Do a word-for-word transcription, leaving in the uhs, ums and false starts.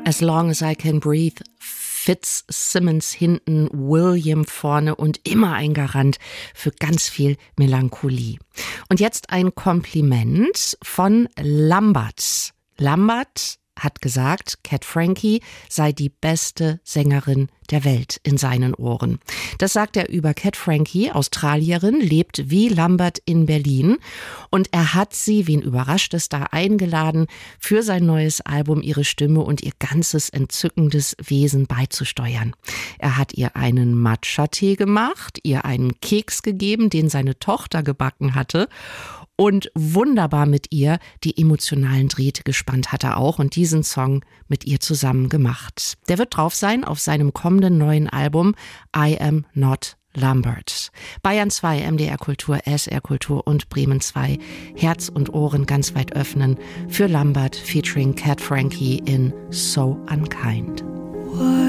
As Long as I Can Breathe, Fitzsimmons hinten, William vorne und immer ein Garant für ganz viel Melancholie. Und jetzt ein Kompliment von Lambert. Lambert hat gesagt, Cat Frankie sei die beste Sängerin der Welt in seinen Ohren. Das sagt er über Cat Frankie, Australierin, lebt wie Lambert in Berlin. Und er hat sie, wen überrascht es da, eingeladen, für sein neues Album ihre Stimme und ihr ganzes entzückendes Wesen beizusteuern. Er hat ihr einen Matcha-Tee gemacht, ihr einen Keks gegeben, den seine Tochter gebacken hatte. Und wunderbar mit ihr die emotionalen Drähte gespannt hat er auch und diesen Song mit ihr zusammen gemacht. Der wird drauf sein auf seinem kommenden neuen Album I Am Not Lambert. Bayern zwei, M D R Kultur, S R Kultur und Bremen zwei. Herz und Ohren ganz weit öffnen für Lambert featuring Cat Frankie in So Unkind.